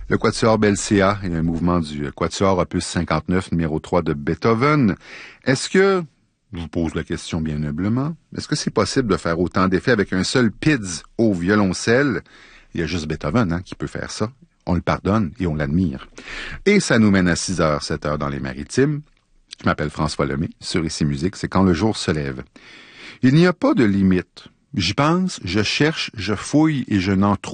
Le Quatuor Belcea est un mouvement du Quatuor opus 59, numéro 3 de Beethoven. Est-ce que, je vous pose la question bien humblement, est-ce que c'est possible de faire autant d'effets avec un seul PIDS au violoncelle? Il y a juste Beethoven qui peut faire ça. On le pardonne et on l'admire. Et ça nous mène à 6h, 7h dans les Maritimes. Je m'appelle François Lemay. Sur Ici Musique, c'est quand le jour se lève. Il n'y a pas de limite. J'y pense, je cherche, je fouille et je n'en trouve